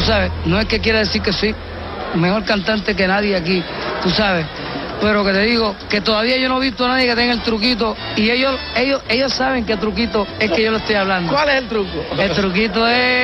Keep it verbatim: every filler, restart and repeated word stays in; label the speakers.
Speaker 1: sabes, no es que quiera decir que soy mejor cantante que nadie aquí, tú sabes, pero que te digo que todavía yo no he visto a nadie que tenga el truquito, y ellos ellos ellos saben qué truquito es que yo le estoy hablando.
Speaker 2: ¿Cuál es el truco?
Speaker 1: El truquito es